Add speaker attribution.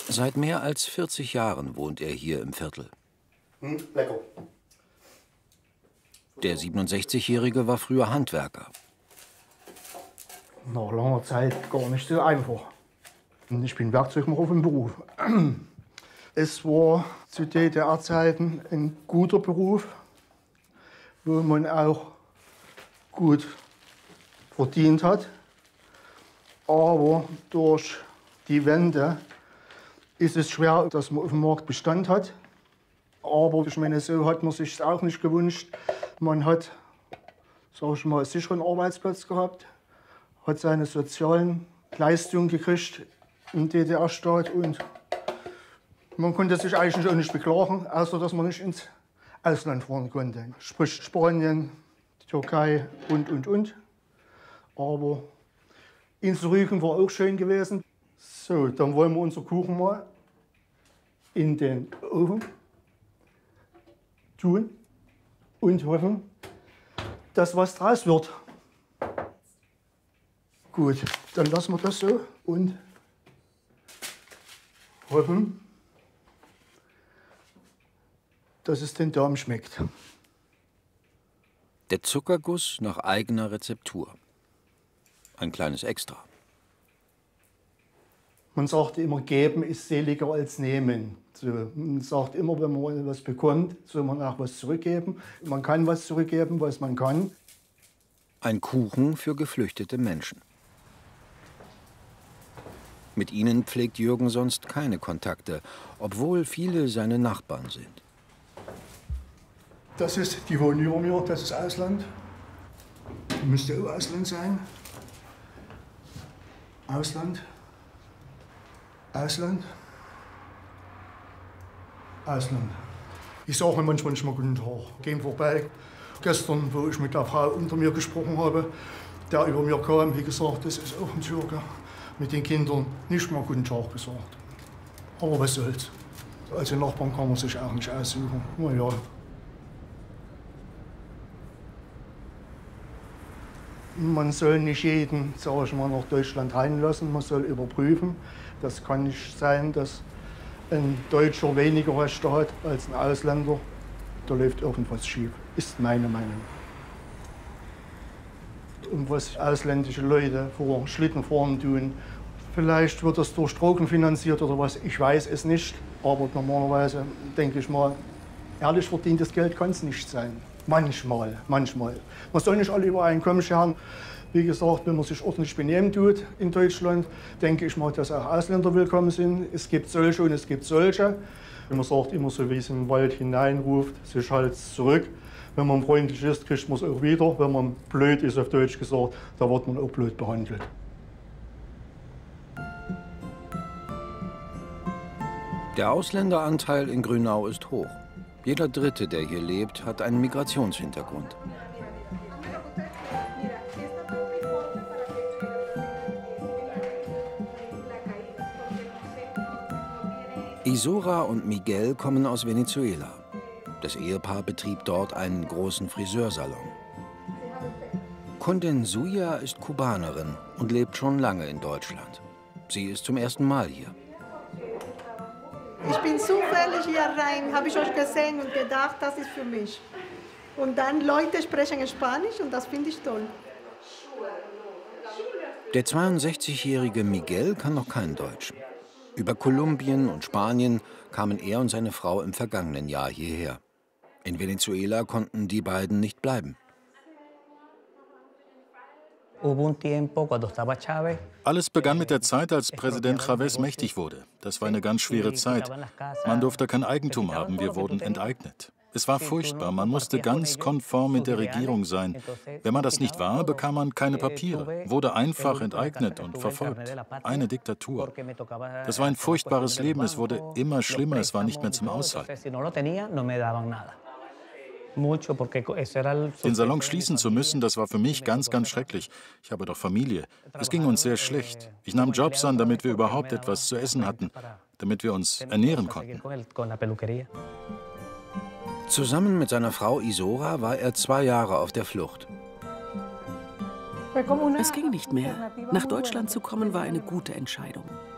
Speaker 1: Seit mehr als 40 Jahren wohnt er hier im Viertel.
Speaker 2: Lecker.
Speaker 1: Der 67-Jährige war früher Handwerker.
Speaker 2: Nach langer Zeit gar nicht so einfach. Ich bin Werkzeugmacher vom Beruf. Es war zu DDR-Zeiten ein guter Beruf, wo man auch gut verdient hat. Aber durch die Wende ist es schwer, dass man auf dem Markt Bestand hat. Aber ich meine, so hat man sich auch nicht gewünscht. Man hat, sag ich mal, einen sicheren Arbeitsplatz gehabt, hat seine sozialen Leistungen gekriegt im DDR-Staat und man konnte sich eigentlich auch nicht beklagen, außer dass man nicht ins Ausland fahren konnte. Sprich Spanien, die Türkei und. Aber Innsbruck war auch schön gewesen. So, dann wollen wir unseren Kuchen mal in den Ofen tun und hoffen, dass was draus wird. Gut, dann lassen wir das so und hoffen, dass es den Damen schmeckt.
Speaker 1: Der Zuckerguss nach eigener Rezeptur. Ein kleines Extra.
Speaker 2: Man sagt immer, geben ist seliger als nehmen. So, man sagt immer, wenn man etwas bekommt, soll man auch was zurückgeben. Man kann was zurückgeben, was man kann.
Speaker 1: Ein Kuchen für geflüchtete Menschen. Mit ihnen pflegt Jürgen sonst keine Kontakte, obwohl viele seine Nachbarn sind.
Speaker 2: Das ist die wohnen über mir, das ist Ausland. Müsste auch Ausland sein. Ausland. Ausland. Ausland. Ich sage manchmal guten Tag, gehen vorbei. Gestern, wo ich mit der Frau unter mir gesprochen habe, der über mir kam, wie gesagt, das ist auch ein Türke, mit den Kindern nicht mal guten Tag gesagt. Aber was soll's. Als Nachbarn kann man sich auch nicht aussuchen. Na ja. Man soll nicht jeden, sage ich mal, nach Deutschland reinlassen. Man soll überprüfen. Das kann nicht sein, dass ein Deutscher weniger Rechte hat als ein Ausländer. Da läuft irgendwas schief, ist meine Meinung. Und was ausländische Leute vor Schlittenfahren tun, vielleicht wird das durch Drogen finanziert oder was, ich weiß es nicht. Aber normalerweise denke ich mal, ehrlich verdientes Geld kann es nicht sein. Manchmal. Man soll nicht alle über einen Kamm scheren. Wie gesagt, wenn man sich ordentlich benehmen tut in Deutschland, denke ich mal, dass auch Ausländer willkommen sind. Es gibt solche und es gibt solche. Wenn man sagt, immer so wie es im Wald hineinruft, so schallt es zurück. Wenn man freundlich ist, kriegt man es auch wieder. Wenn man blöd ist, auf Deutsch gesagt, da wird man auch blöd behandelt.
Speaker 1: Der Ausländeranteil in Grünau ist hoch. Jeder Dritte, der hier lebt, hat einen Migrationshintergrund. Isora und Miguel kommen aus Venezuela. Das Ehepaar betrieb dort einen großen Friseursalon. Kundin Suya ist Kubanerin und lebt schon lange in Deutschland. Sie ist zum ersten Mal hier.
Speaker 3: Ich bin zufällig hier rein, habe ich euch gesehen und gedacht, das ist für mich. Und dann Leute sprechen Spanisch und das finde ich toll.
Speaker 1: Der 62-jährige Miguel kann noch kein Deutsch. Über Kolumbien und Spanien kamen er und seine Frau im vergangenen Jahr hierher. In Venezuela konnten die beiden nicht bleiben.
Speaker 4: Alles begann mit der Zeit, als Präsident Chávez mächtig wurde. Das war eine ganz schwere Zeit. Man durfte kein Eigentum haben, wir wurden enteignet. Es war furchtbar, man musste ganz konform mit der Regierung sein. Wenn man das nicht war, bekam man keine Papiere, wurde einfach enteignet und verfolgt. Eine Diktatur. Das war ein furchtbares Leben, es wurde immer schlimmer, es war nicht mehr zum Aushalten. Den Salon schließen zu müssen, das war für mich ganz, ganz schrecklich. Ich habe doch Familie. Es ging uns sehr schlecht. Ich nahm Jobs an, damit wir überhaupt etwas zu essen hatten, damit wir uns ernähren konnten.
Speaker 1: Zusammen mit seiner Frau Isora war er 2 Jahre auf der Flucht.
Speaker 5: Es ging nicht mehr. Nach Deutschland zu kommen war eine gute Entscheidung.